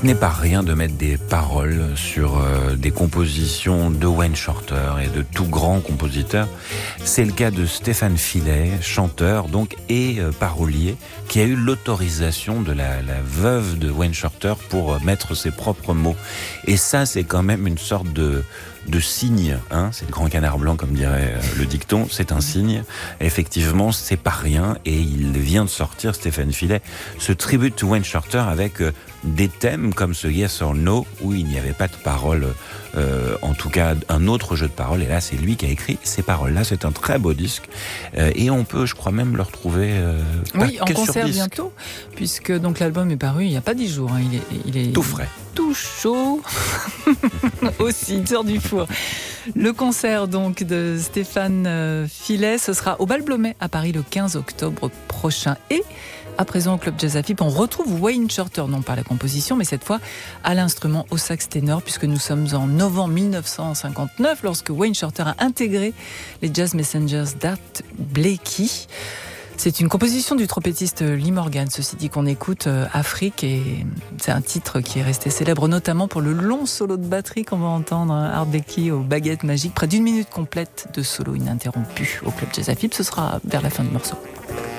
Ce n'est pas rien de mettre des paroles sur des compositions de Wayne Shorter et de tout grands compositeurs. C'est le cas de Stéphane Filet, chanteur donc et parolier, qui a eu l'autorisation de la veuve de Wayne Shorter pour mettre ses propres mots. Et ça, c'est quand même une sorte de signe, hein, c'est le grand canard blanc comme dirait le dicton, c'est un signe. Effectivement, c'est pas rien et il vient de sortir, Stéphane Filet, ce tribute to Wayne Shorter avec des thèmes comme ce Yes or No où il n'y avait pas de paroles, en tout cas un autre jeu de paroles, et là c'est lui qui a écrit ces paroles-là. C'est un très beau disque et on peut, je crois même le retrouver oui, en concert bientôt, puisque donc l'album est paru il n'y a pas 10 jours, hein. Il est tout frais, tout chaud aussi, il sort du four. Le concert donc de Stéphane Filet, ce sera au Bal Blomet à Paris le 15 octobre prochain. Et à présent au Club Jazz Afip, on retrouve Wayne Shorter, non pas à la composition, mais cette fois à l'instrument au sax ténor, puisque nous sommes en novembre 1959, lorsque Wayne Shorter a intégré les Jazz Messengers d'Art Blakey. C'est une composition du trompettiste Lee Morgan, ceci dit, qu'on écoute, Afrique, et c'est un titre qui est resté célèbre notamment pour le long solo de batterie qu'on va entendre, Art Blakey aux baguettes magiques, près d'1 minute complète de solo ininterrompu au Club Jazz Afip. Ce sera vers la fin du morceau.